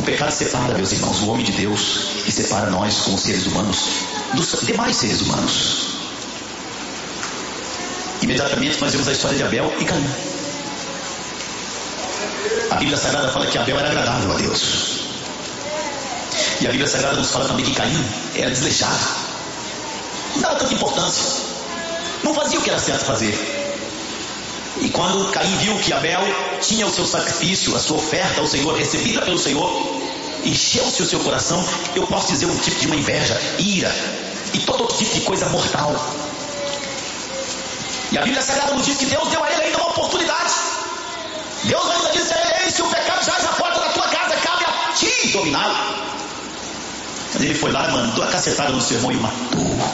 pecado separa, meus irmãos, o homem de Deus, e separa nós como seres humanos dos demais seres humanos. Imediatamente nós vemos a história de Abel e Caim. A Bíblia Sagrada fala que Abel era agradável a Deus, e a Bíblia Sagrada nos fala também que Caim era desleixado, não dava tanta importância, não fazia o que era certo fazer. E quando Caim viu que Abel tinha o seu sacrifício, a sua oferta ao Senhor, recebida pelo Senhor, encheu-se o seu coração, eu posso dizer, um tipo de uma inveja, ira e todo outro tipo de coisa mortal. E a Bíblia Sagrada nos diz que Deus deu a ele ainda uma oportunidade. Deus ainda disse a ele: se o pecado jaz à porta da tua casa, cabe a ti dominá-lo. Mas ele foi lá, mandou a cacetada no seu irmão e matou.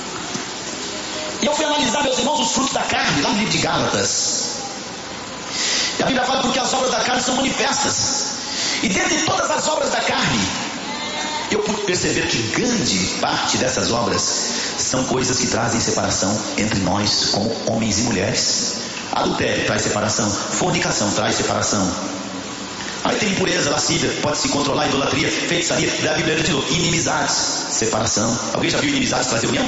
E eu fui analisar, meus irmãos, os frutos da carne, lá no livro de Gálatas. E a Bíblia fala porque as obras da carne são manifestas. E dentre todas as obras da carne, eu pude perceber que grande parte dessas obras são coisas que trazem separação entre nós como homens e mulheres. Adultério traz separação, fornicação traz separação. Aí tem impureza, lascívia, pode se controlar, idolatria, feitiçaria, da Bíblia de novo, inimizades, separação. Alguém já viu inimizades trazer união?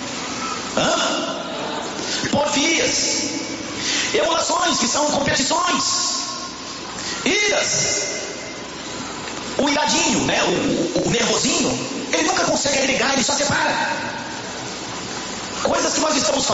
Porfias, emulações, que são competições, iras, o iradinho, né? o nervosinho, ele nunca consegue agregar, ele só separa. Coisas que nós estamos falando